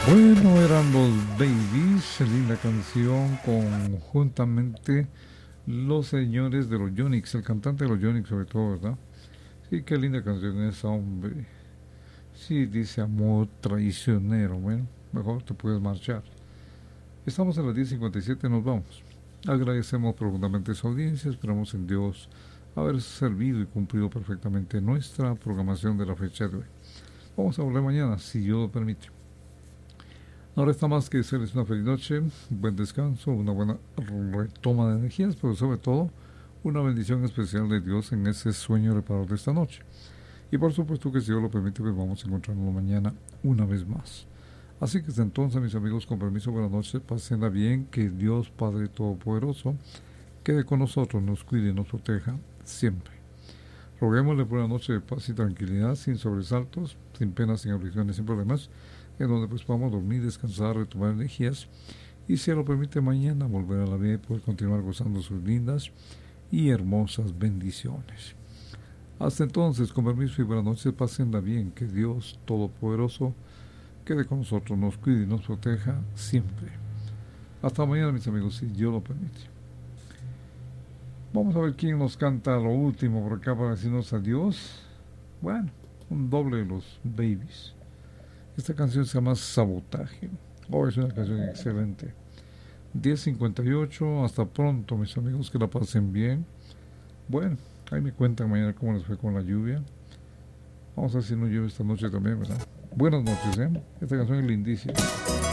Bueno, eran los Babies, linda canción conjuntamente los señores de los Yonix, el cantante de los Yonix sobre todo, ¿verdad? Sí, qué linda canción esa, hombre. Sí, dice amor traicionero, bueno, mejor te puedes marchar. Estamos a las 10:57, nos vamos. Agradecemos profundamente su audiencia, esperamos en Dios haber servido y cumplido perfectamente nuestra programación de la fecha de hoy. Vamos a volver mañana, si Dios lo permite. No resta más que desearles una feliz noche, un buen descanso, una buena retoma de energías, pero sobre todo una bendición especial de Dios en ese sueño reparador de esta noche. Y por supuesto que si Dios lo permite, pues vamos a encontrarnos mañana una vez más. Así que desde entonces, mis amigos, con permiso, buenas noches, pásenla bien, que Dios Padre Todopoderoso quede con nosotros, nos cuide y nos proteja siempre. Roguémosle por una noche de paz y tranquilidad, sin sobresaltos, sin penas, sin aflicciones, sin problemas, en donde pues podamos dormir, descansar, retomar energías y si lo permite mañana volver a la vida y poder continuar gozando sus lindas y hermosas bendiciones. Hasta entonces, con permiso y buenas noches, pásenla bien, que Dios Todopoderoso quede con nosotros, nos cuide y nos proteja siempre. Hasta mañana, mis amigos, si Dios lo permite. Vamos a ver quién nos canta lo último por acá para decirnos adiós. Bueno, un doble de los Babies. Esta canción se llama Sabotaje. Oh, es una canción excelente. 10:58, hasta pronto, mis amigos, que la pasen bien. Bueno, ahí me cuentan mañana cómo les fue con la lluvia. Vamos a ver si no llueve esta noche también, ¿verdad? Buenas noches, ¿eh? Esta canción es lindísima.